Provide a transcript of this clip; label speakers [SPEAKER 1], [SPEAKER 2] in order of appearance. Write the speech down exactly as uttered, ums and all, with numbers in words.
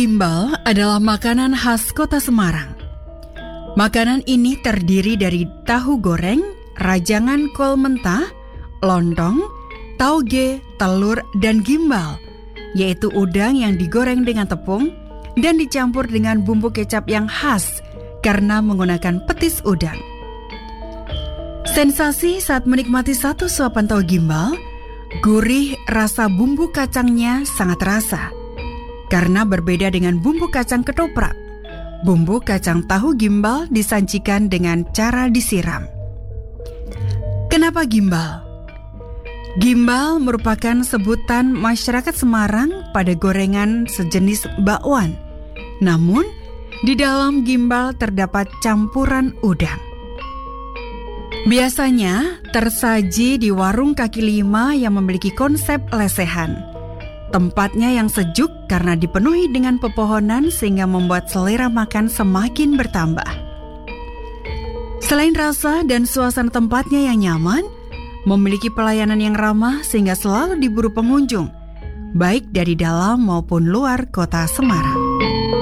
[SPEAKER 1] gimbal adalah makanan khas kota Semarang. Makanan ini terdiri dari tahu goreng, rajangan kol mentah, lontong, tauge, telur, dan gimbal, yaitu udang yang digoreng dengan tepung dan dicampur dengan bumbu kecap yang khas karena menggunakan petis udang. Sensasi saat menikmati satu suapan tahu gimbal, gurih rasa bumbu kacangnya sangat terasa. Karena berbeda dengan bumbu kacang ketoprak, bumbu kacang tahu gimbal disajikan dengan cara disiram. Kenapa gimbal? Gimbal merupakan sebutan masyarakat Semarang pada gorengan sejenis bakwan. Namun, di dalam gimbal terdapat campuran udang. Biasanya tersaji di warung kaki lima yang memiliki konsep lesehan. Tempatnya yang sejuk karena dipenuhi dengan pepohonan sehingga membuat selera makan semakin bertambah. Selain rasa dan suasana tempatnya yang nyaman, memiliki pelayanan yang ramah sehingga selalu diburu pengunjung, baik dari dalam maupun luar kota Semarang.